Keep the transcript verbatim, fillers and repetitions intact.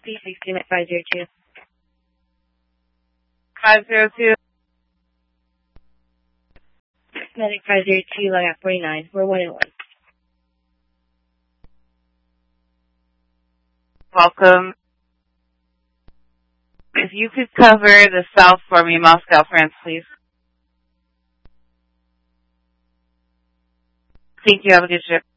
D sixteen at five zero two. five zero two. Medic five zero two, log out forty-nine. We're one and one. Welcome. If you could cover the south for me, Moscow, France, please. Thank you. Have a good trip.